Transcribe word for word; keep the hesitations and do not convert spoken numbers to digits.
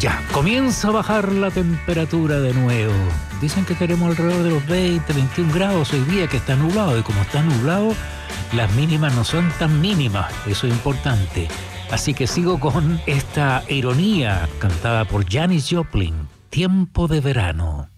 Ya, comienza a bajar la temperatura de nuevo. Dicen que tenemos alrededor de los veinte, veintiún grados hoy día, que está nublado. Y como está nublado, las mínimas no son tan mínimas. Eso es importante. Así que sigo con esta ironía cantada por Janis Joplin. Tiempo de verano.